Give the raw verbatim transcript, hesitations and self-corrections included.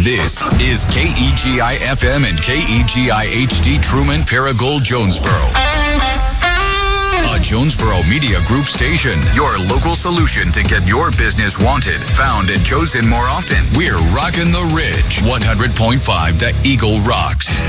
This is K E G I F M and K E G I H D Truman, Paragould, Jonesboro. A Jonesboro Media Group station. Your local solution to get your business wanted, found, and chosen more often. We're rocking the Ridge. one hundred point five The Eagle rocks.